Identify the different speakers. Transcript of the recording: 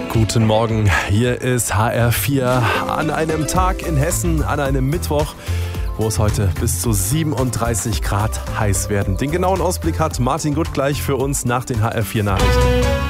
Speaker 1: Guten Morgen, hier ist HR4 an einem Tag in Hessen, an einem Mittwoch, wo es heute bis zu 37 Grad heiß werden. Den genauen Ausblick hat Martin Gutt gleich für uns nach den HR4 Nachrichten.